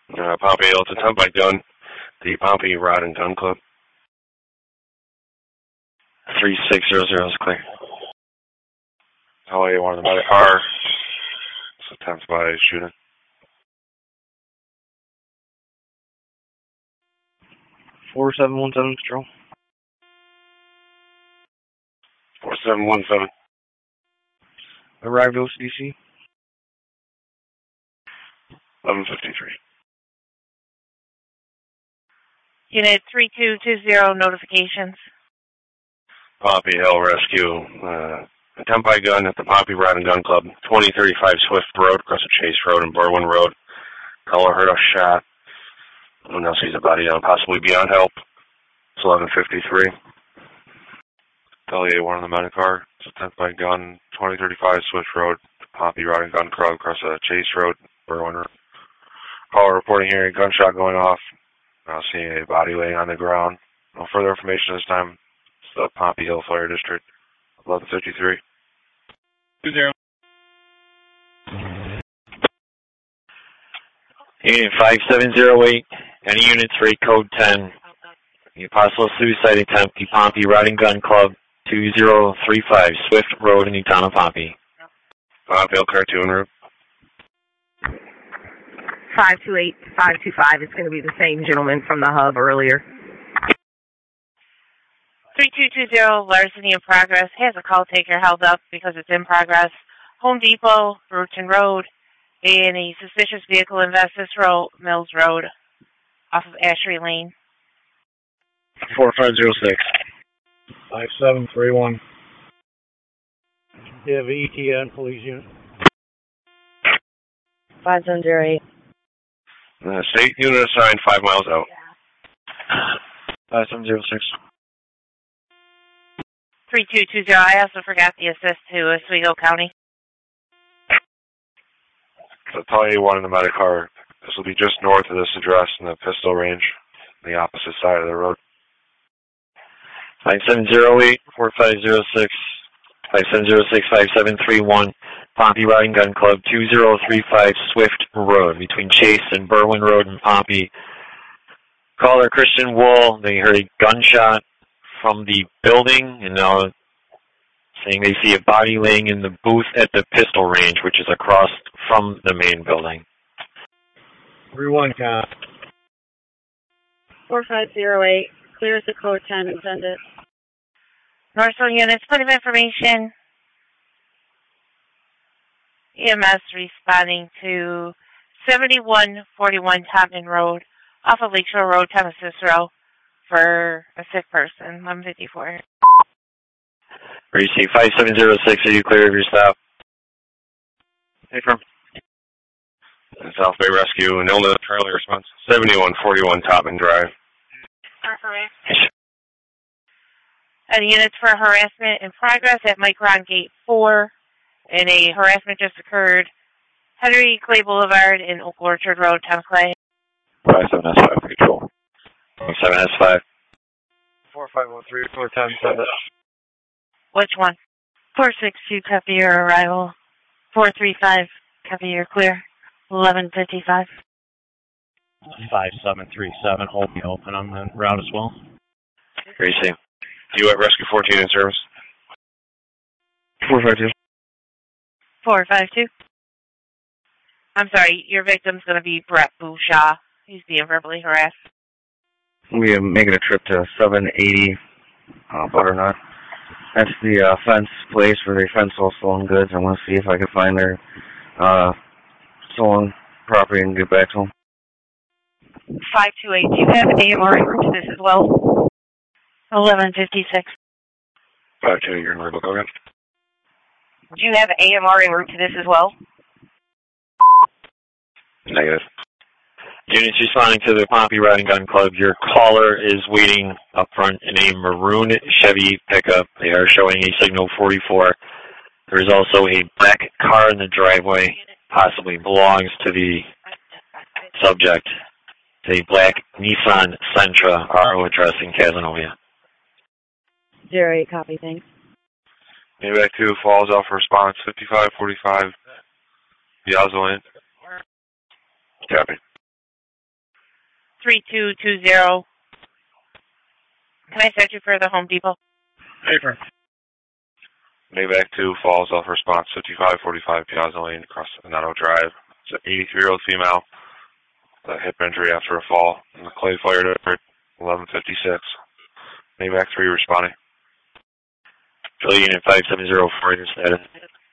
Pompey Hill, it's a attempt by gun. The Pompey Rod and Gun Club. 3600 is clear. How you wanted by the car? It's attempt by shooting. 4717, Stroll. 4717. Arrived OCDC. 1153. Unit 3220 notifications. Pompey Hill Rescue. Attempt by gun at the Pompey Rod and Gun Club. 2035 Swift Road, across the Chase Road and Berwyn Road. Caller heard a shot. No one else sees a body down, possibly beyond help. It's 1153. LEA 1 on the medic car. It's attempt by gun. 2035 Swift Road, Pompey Rod and Gun Club, across the Chase Road, Berwyn Road. Caller reporting hearing a gunshot going off. Now seeing a body laying on the ground. No further information this time. It's the Pompey Hill Fire District. 1153. 20. Unit 5708. Any units rate code 10. The possible suicide attempt, the Pompey Rod and Gun Club, 2035 Swift Road in the town of Pompey. Pompey Hill cartoon route. 528-525. It's going to be the same gentleman from the hub earlier. 3220, larceny in progress. Has a call taker held up because it's in progress. Home Depot, Bruton Road, and a suspicious vehicle in Vestas Road, Mills Road, off of Ashery Lane. 4506. 5731. You have ETN police unit. 5708. State unit assigned 5 miles out. 5706. 3220, I also forgot the assist to Oswego County. So Talia 1 in the medic car. This will be just north of this address in the pistol range, on the opposite side of the road. 5708, 4506, 5706, 5731, Pompey Rod and Gun Club, 2035 Swift Road, between Chase and Berwyn Road and Pompey. Caller Christian Wool, they heard a gunshot from the building, and now saying they see a body laying in the booth at the pistol range, which is across from the main building. 31 count. 4508. Clears the code 10 and send it. Northville units, point of information. EMS responding to 7141 Topman Road, off of Lakeshore Road, Thomas Cicero, for a sick person, 1154. Receive 5706, are you clear of your stop? Hey, firm. South Bay Rescue and illness trailer response. 7141 Topman Drive. And units for harassment in progress at Micron Gate 4. And a harassment just occurred. Henry Clay Boulevard in Oak Orchard Road, Thomas Clay. 57S5 control. 57S5. 4513, 410, Which one? 462, copy your arrival. 435, copy your clear. 1155. 5737, hold me open on the route as well. Receive. You at Rescue 14 in service? 452. 452. I'm sorry, your victim's going to be Brett Bouchard. He's being verbally harassed. We are making a trip to 780 Butternut. That's the fence place where they fence all stolen goods. I want to see if I can find their stolen property and get back to them. 528. Do you have AMR en route to this as well? 1156. 52, you're in Rebel Kogan. Do you have AMR en route to this as well? Negative. Units responding to the Pompey Rod and Gun Club, your caller is waiting up front in a maroon Chevy pickup. They are showing a signal 44. There is also a black car in the driveway, possibly belongs to the subject. It's a black Nissan Sentra, RO address in Casanova. 08, copy, thanks. Mayback 2 falls off response 5545. Piazza Lane. Copy. 3220. Can I set you for the Home Depot? Paper. Maybach 2 falls off response 5545 Piazza Lane across Venato Drive. It's an 83-year-old female with a hip injury after a fall. And the clay fired at 11:56. Maybach 3 responding. Philly Unit 570 for your status.